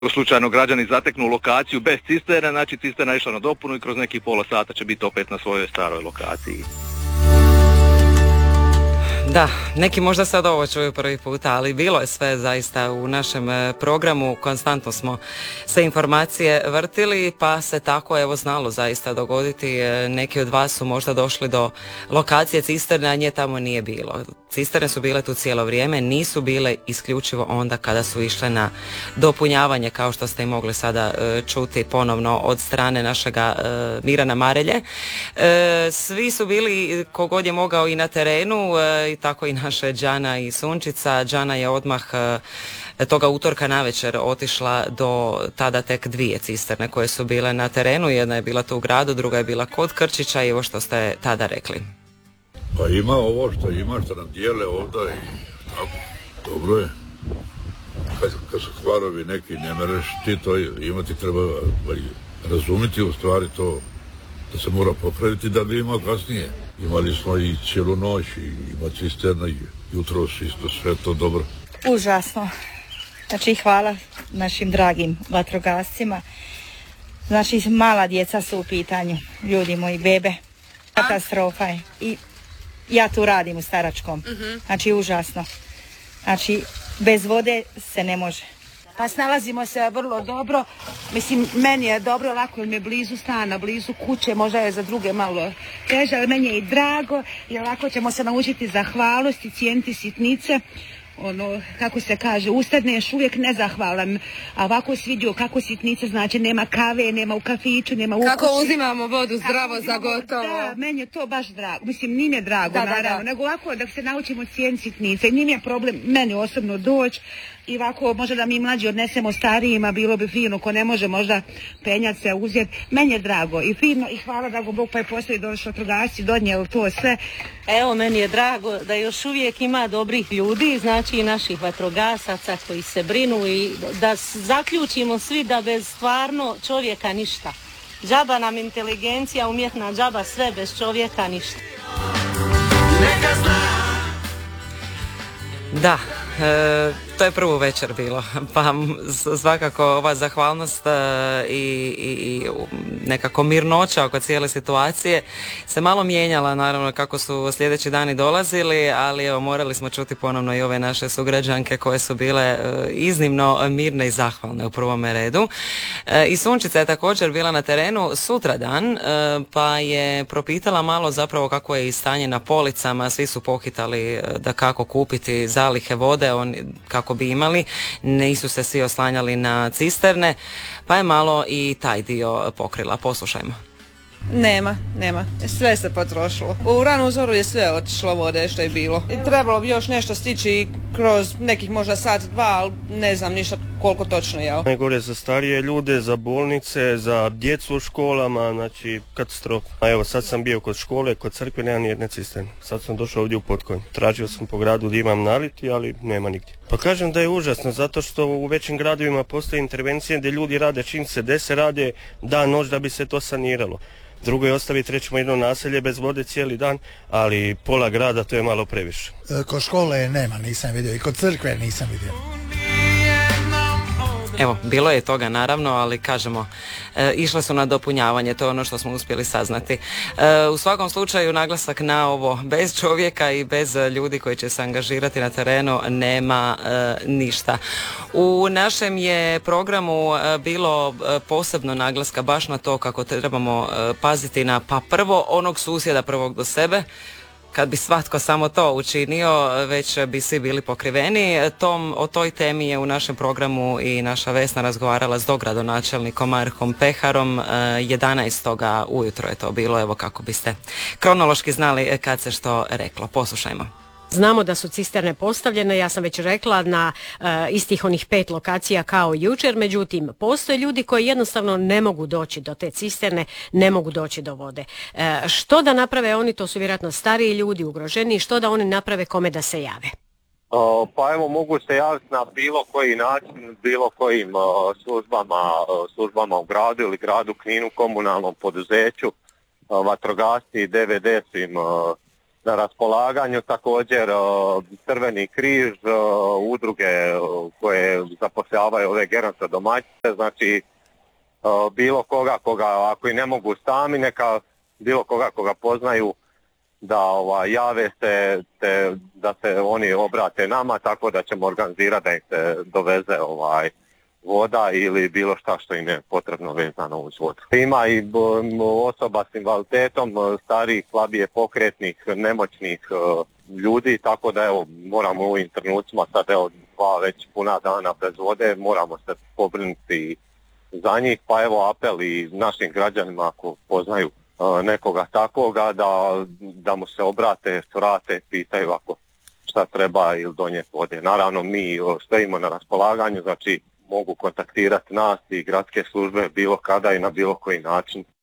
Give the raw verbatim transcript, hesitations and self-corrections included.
slučajno građani zateknu lokaciju bez cisterne, znači cisterna je išla na dopunu i kroz nekih pola sata će biti opet na svojoj staroj lokaciji. Da, neki možda sad ovo čuju prvi puta, ali bilo je sve zaista u našem programu, konstantno smo sve informacije vrtili, pa se tako evo znalo zaista dogoditi. Neki od vas su možda došli do lokacije cisterne, a nje tamo nije bilo. Cisterne su bile tu cijelo vrijeme, nisu bile isključivo onda kada su išle na dopunjavanje, kao što ste i mogli sada e, čuti ponovno od strane našega e, Mirana Marelje. E, svi su bili, kogod je mogao, i na terenu, e, i tako i naše Đana i Sunčica. Đana je odmah e, toga utorka navečer otišla do tada tek dvije cisterne koje su bile na terenu. Jedna je bila tu u gradu, druga je bila kod Krčića i ovo što ste tada rekli. Pa ima ovo što ima, što nam dijele ovdje i tako, dobro je. Kad, kad su kvarovi neki, ne mereš ti to imati, treba razumjeti u stvari to da se mora popraviti da bi imao kasnije. Imali smo i cijelu noć i ima cisterna i jutro isto sve to dobro. Užasno. Znači hvala našim dragim vatrogascima. Znači mala djeca su u pitanju, ljudi moji, bebe. Katastrofa je. I ja tu radim u staračkom. Znači užasno. Znači bez vode se ne može. Pa snalazimo se vrlo dobro. Mislim, meni je dobro, lako jer mi je blizu stana, blizu kuće, možda je za druge malo teže, ali meni je i drago i lako ćemo se naučiti zahvalnosti, cijeniti sitnice. Ono, kako se kaže, ustadneš uvijek nezahvalan, a ovako svidio kako sitnice, znači nema kave, nema u kafiću, nema u kući. Kako uzimamo vodu zdravo kako za gotovo. Da, meni je to baš drago, mislim, nije mi drago, da, naravno, da, da. nego ovako da se naučimo cijeniti sitnice, nije mi je problem, meni osobno doći i ovako možda da mi mlađi odnesemo starijima, bilo bi fino, ko ne može možda penjat se, uzeti, meni je drago i fino i hvala da go Bog pa je postoji došli vatrogasci, donijeli to sve. Evo, meni je drago da još uvijek ima dobrih ljudi, znači i naših vatrogasaca koji se brinu i da zaključimo svi da bez stvarno čovjeka ništa. Džaba nam inteligencija, umjetna džaba, sve bez čovjeka ništa. Da, e, to je prvu večer bilo, pa svakako ova zahvalnost e, i, i, i nekako mirnoća oko cijele situacije se malo mijenjala, naravno kako su sljedeći dani dolazili, ali evo morali smo čuti ponovno i ove naše sugrađanke koje su bile e, iznimno mirne i zahvalne u prvome redu. E, I Sunčica je također bila na terenu sutradan, e, pa je propitala malo zapravo kako je i stanje na policama, svi su pohitali e, da kako kupiti zalihe vode, on, kako bi imali, nisu se svi oslanjali na cisterne, pa je malo i taj dio pokrila. Poslušajmo. Nema, nema. Sve se potrošilo. U ranu zoru je sve otišlo vode što je bilo. I trebalo bi još nešto stići kroz nekih možda sat, dva, ali ne znam ništa koliko točno je. Najgore za starije ljude, za bolnice, za djecu u školama, znači katastrofa. A evo sad sam bio kod škole, kod crkve, nema ni jedne cisterne. Sad sam došao ovdje u Potkonj. Tražio sam po gradu da imam naliti, ali nema nigdje. Pa kažem da je užasno, zato što u većim gradovima postoje intervencije gdje ljudi rade čim se dese, rade dan, noć da bi se to saniralo. Drugo je ostaviti, recimo, jedno naselje bez vode cijeli dan, ali pola grada to je malo previše. E, kod škole nema, nisam vidio, i kod crkve nisam vidio. Evo, bilo je toga naravno, ali kažemo, e, išle su na dopunjavanje, to je ono što smo uspjeli saznati. E, u svakom slučaju naglasak na ovo, bez čovjeka i bez ljudi koji će se angažirati na terenu nema e, ništa. U našem je programu e, bilo e, posebno naglaska baš na to kako trebamo e, paziti na pa prvo onog susjeda prvog do sebe. Kad bi svatko samo to učinio, već bi svi bili pokriveni. Tom, o toj temi je u našem programu i naša Vesna razgovarala s dogradonačelnikom Markom Peharom. jedanaestoga ujutro je to bilo, evo kako biste kronološki znali kad se što reklo. Poslušajmo. Znamo da su cisterne postavljene, ja sam već rekla, na uh, istih onih pet lokacija kao jučer, međutim, postoje ljudi koji jednostavno ne mogu doći do te cisterne, ne mogu doći do vode. Uh, što da naprave oni, to su vjerojatno stariji ljudi, ugroženi, što da oni naprave, kome da se jave? Uh, pa evo, mogu se javiti na bilo koji način, bilo kojim uh, službama, uh, službama u gradu ili gradu Kninu, komunalnom poduzeću, uh, vatrogasci, D V D su im uh, na raspolaganju. Također Crveni križ, udruge koje zapošljavaju ove gerontodomaćice, znači bilo koga koga, ako i ne mogu sami, neka bilo koga koga poznaju da ovaj, jave se, te, da se oni obrate nama, tako da ćemo organizirati da ih se doveze ovaj, voda ili bilo šta što im je potrebno vezano uz vodu. Ima i osoba s invaliditetom, starijih, slabije pokretnih, nemoćnih ljudi, tako da evo, moramo u ovim trenucima, sad evo dva već puna dana bez vode, moramo se pobrinuti za njih, pa evo apel i našim građanima ako poznaju nekoga takvoga da, da mu se obrate, svrate, pitaju ako šta treba ili donijeti vode. Naravno mi stojimo na raspolaganju, znači mogu kontaktirati nas i gradske službe bilo kada i na bilo koji način.